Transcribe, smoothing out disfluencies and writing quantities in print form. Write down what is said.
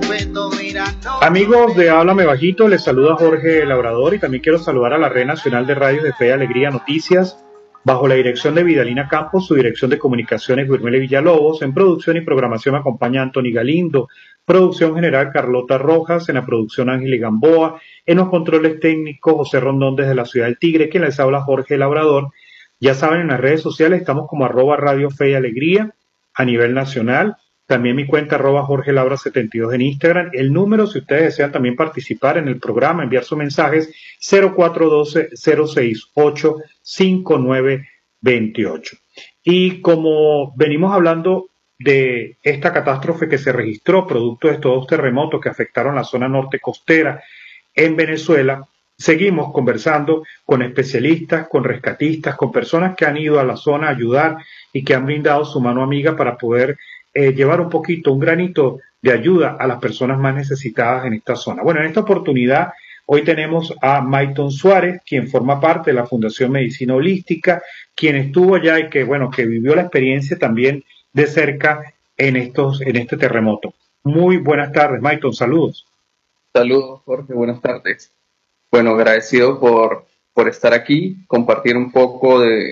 Amigos de Háblame Bajito, les saluda Jorge Labrador y también quiero saludar a la Red Nacional de Radios de Fe y Alegría Noticias, bajo la dirección de Vidalina Campos, su dirección de comunicaciones Guillermo Villalobos, en producción y programación me acompaña Anthony Galindo, producción general Carlota Rojas, en la producción Ángel Gamboa, en los controles técnicos José Rondón desde la ciudad del Tigre, quien les habla Jorge Labrador. Ya saben, en las redes sociales estamos como @Radio Fe y Alegría a nivel nacional. También mi cuenta Jorge Labra 72 en Instagram. El número, si ustedes desean también participar en el programa, enviar sus mensajes, 0412-068-5928. Y como venimos hablando de esta catástrofe que se registró, producto de estos terremotos que afectaron la zona norte costera en Venezuela, seguimos conversando con especialistas, con rescatistas, con personas que han ido a la zona a ayudar y que han brindado su mano amiga para poder llevar un poquito, un granito de ayuda a las personas más necesitadas en esta zona. Bueno, en esta oportunidad hoy tenemos a Mayton Suárez, quien forma parte de la Fundación Medicina Holística, quien estuvo allá y que, bueno, que vivió la experiencia también de cerca en este terremoto. Muy buenas tardes, Mayton, saludos. Saludos, Jorge, buenas tardes. Bueno, agradecido por estar aquí, compartir un poco de